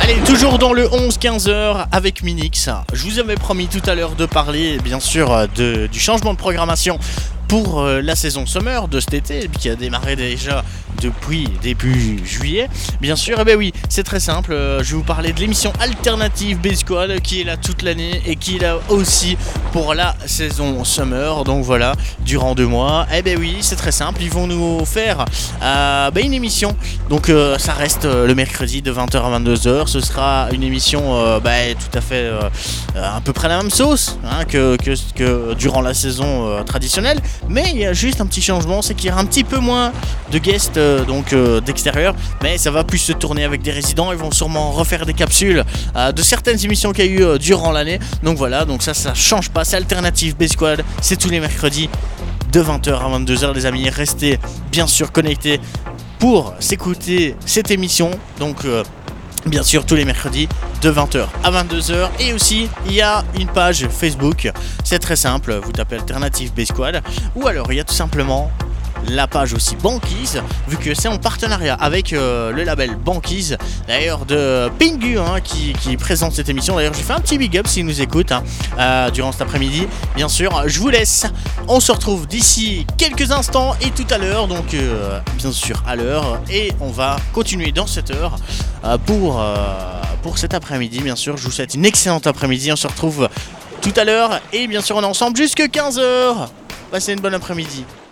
Allez, toujours dans le 11-15h avec Minix. Je vous avais promis tout à l'heure de parler, bien sûr, du changement de programmation pour la saison summer de cet été, qui a démarré déjà depuis début juillet. Bien sûr, et ben oui, c'est très simple. Je vais vous parler de l'émission alternative B-Squad qui est là toute l'année et qui est là aussi pour la saison summer. Donc voilà, durant 2 mois. Et ben oui, c'est très simple. Ils vont nous faire une émission. Donc ça reste le mercredi de 20h à 22h. Ce sera une émission tout à fait à peu près la même sauce que durant la saison traditionnelle. Mais il y a juste un petit changement, c'est qu'il y aura un petit peu moins de guests d'extérieur, mais ça va plus se tourner avec des résidents. Ils vont sûrement refaire des capsules de certaines émissions qu'il y a eu durant l'année. Donc voilà, donc ça change pas, c'est Alternative B-Squad, c'est tous les mercredis de 20h à 22h les amis. Restez bien sûr connectés pour s'écouter cette émission. Donc bien sûr tous les mercredis de 20h à 22h. Et aussi il y a une page Facebook, c'est très simple, vous tapez Alternative B-Squad, ou alors il y a tout simplement la page aussi Banquise, vu que c'est en partenariat avec le label Banquise, d'ailleurs de Pingu qui présente cette émission. D'ailleurs je fais un petit big up s'il nous écoute durant cet après-midi. Bien sûr, je vous laisse, on se retrouve d'ici quelques instants et tout à l'heure, donc bien sûr à l'heure, et on va continuer dans cette heure pour cet après-midi. Bien sûr, je vous souhaite une excellente après-midi, on se retrouve tout à l'heure et bien sûr on est ensemble jusque 15h. Passez une bonne après-midi.